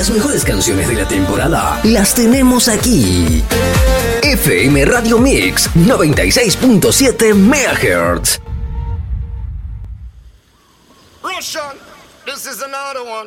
Las mejores canciones de la temporada las tenemos aquí. FM Radio Mix 96.7 MHz. Russian, this is another one.